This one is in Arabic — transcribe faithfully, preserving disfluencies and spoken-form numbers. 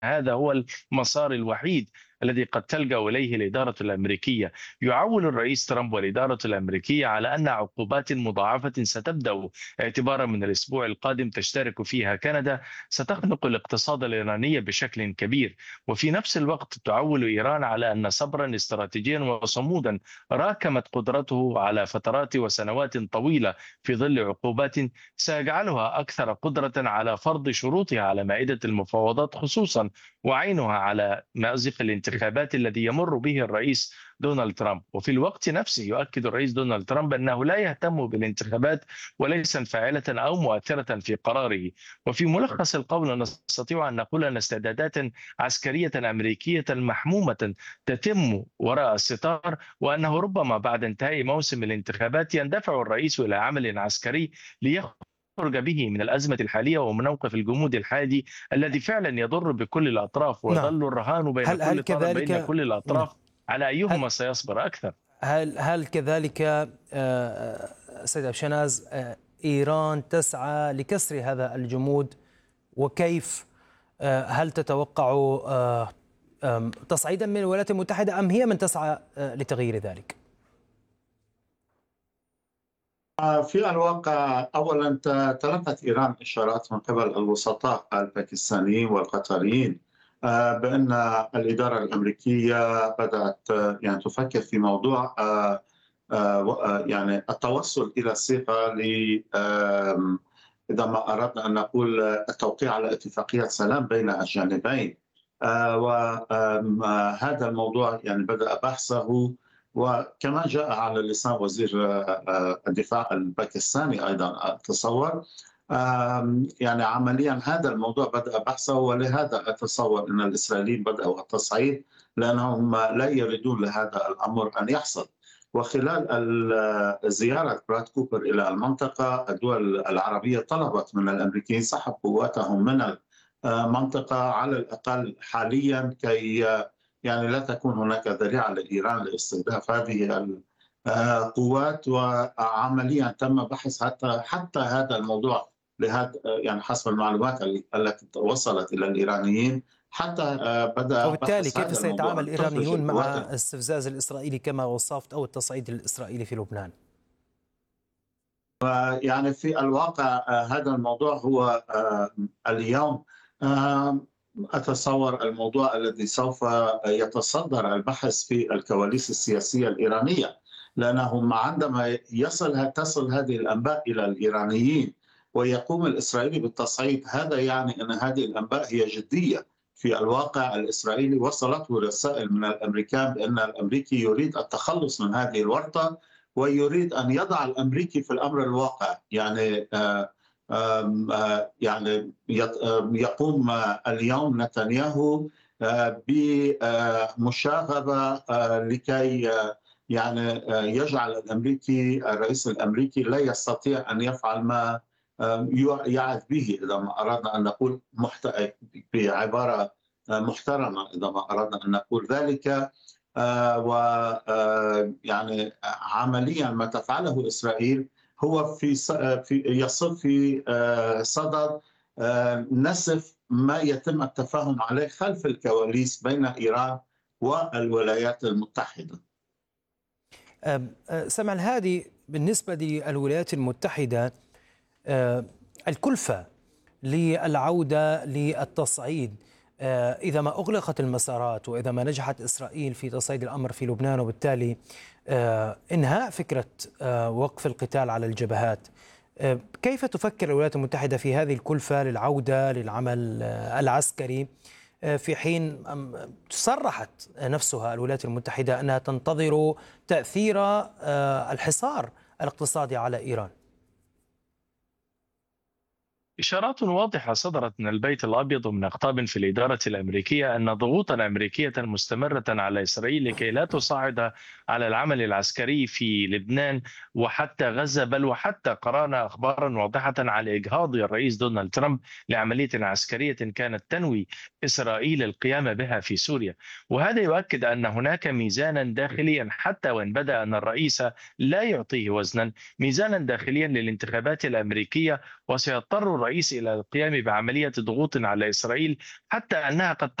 هذا هو المسار الوحيد الذي قد تلجأ إليه الإدارة الأمريكية. يعول الرئيس ترامب والإدارة الأمريكية على أن عقوبات مضاعفة ستبدأ اعتبارا من الأسبوع القادم تشترك فيها كندا ستخنق الاقتصاد الإيراني بشكل كبير. وفي نفس الوقت تعول إيران على أن صبرا استراتيجيا وصمودا راكمت قدرته على فترات وسنوات طويلة في ظل عقوبات سيجعلها أكثر قدرة على فرض شروطها على مائدة المفاوضات، خصوصا وعينها على مأزق الانتخابات الذي يمر به الرئيس دونالد ترامب. وفي الوقت نفسه يؤكد الرئيس دونالد ترامب أنه لا يهتم بالانتخابات وليس فاعلة أو مؤثرة في قراره. وفي ملخص القول نستطيع أن نقول أن استعدادات عسكرية أمريكية محمومة تتم وراء الستار، وأنه ربما بعد انتهاء موسم الانتخابات يندفع الرئيس إلى عمل عسكري ليخرج به من الأزمة الحالية ومن موقف الجمود الحادي الذي فعلا يضر بكل الأطراف، نعم. ويظل الرهان بين هل هل كل طرف بين كذلك كل نعم. الأطراف على هل أيهما سيصبر أكثر. هل هل كذلك آه، آه، سيد أبشناز، آه، إيران تسعى لكسر هذا الجمود؟ وكيف آه، هل تتوقع آه، آم، تصعيدا من الولايات المتحدة أم هي من تسعى آه، لتغيير ذلك؟ في الواقع أولا تلقت إيران إشارات من قبل الوسطاء الباكستانيين والقطريين آه، بأن الإدارة الأمريكية بدأت آه، يعني تفكر في موضوع آه، آه، يعني التوصل إلى صيغة ل آم، إذا ما أردنا أن نقول التوقيع على اتفاقية سلام بين الجانبين. وهذا الموضوع يعني بدأ بحثه، وكما جاء على لسان وزير الدفاع الباكستاني أيضا أتصور. يعني عمليا هذا الموضوع بدأ بحثه، ولهذا أتصور أن الإسرائيليين بدأوا التصعيد لأنهم لا يريدون لهذا الأمر أن يحصل. وخلال زيارة براد كوبر إلى المنطقة، الدول العربية طلبت من الأمريكيين سحب قواتهم من المنطقة على الأقل حاليا، كي يعني لا تكون هناك ذريعة لإيران لاستهداف هذه القوات. وعمليا تم بحث حتى حتى هذا الموضوع لهذا، يعني حسب المعلومات التي وصلت إلى الإيرانيين، حتى بدأ وبالتالي بحث كيف هذا الموضوع سيتعامل أن تخرج الإيرانيون مع القوات. الاستفزاز الإسرائيلي كما وصفت أو التصعيد الإسرائيلي في لبنان؟ يعني في الواقع هذا الموضوع هو اليوم أتصور الموضوع الذي سوف يتصدر البحث في الكواليس السياسية الإيرانية، لأنهم عندما يصل تصل هذه الأنباء إلى الإيرانيين ويقوم الإسرائيلي بالتصعيد، هذا يعني أن هذه الأنباء هي جدية. في الواقع الإسرائيلي وصلته رسائل من الأمريكان بأن الأمريكي يريد التخلص من هذه الورطة، ويريد أن يضع الأمريكي في الأمر الواقع. يعني آه يعني يقوم اليوم نتنياهو بمشاغبة لكي يعني يجعل الأمريكي الرئيس الأمريكي لا يستطيع أن يفعل ما يعد به، إذا ما أردنا أن نقول بعبارة محترمة، إذا ما أردنا أن نقول ذلك. ويعني عمليا ما تفعله إسرائيل هو في في يصب في صدد نسف ما يتم التفاهم عليه خلف الكواليس بين إيران والولايات المتحدة. سمع الهادي، بالنسبة للولايات المتحدة الكلفة للعودة للتصعيد، إذا ما أغلقت المسارات وإذا ما نجحت إسرائيل في تصعيد الأمر في لبنان وبالتالي إنهاء فكرة وقف القتال على الجبهات، كيف تفكر الولايات المتحدة في هذه الكلفة للعودة للعمل العسكري، في حين صرحت نفسها الولايات المتحدة أنها تنتظر تأثير الحصار الاقتصادي على إيران؟ إشارات واضحة صدرت من البيت الأبيض ومن أقطاب في الإدارة الأمريكية أن ضغوطا أمريكية مستمرة على إسرائيل لكي لا تصعد على العمل العسكري في لبنان وحتى غزة، بل وحتى قرأنا أخبارا واضحة على إجهاض الرئيس دونالد ترامب لعملية عسكرية كانت تنوي إسرائيل القيام بها في سوريا. وهذا يؤكد أن هناك ميزانا داخليا، حتى وإن بدأ أن الرئيس لا يعطيه وزنا، ميزانا داخليا للانتخابات الأمريكية، وسيضطر الرئيس إلى القيام بعملية ضغوط على إسرائيل، حتى أنها قد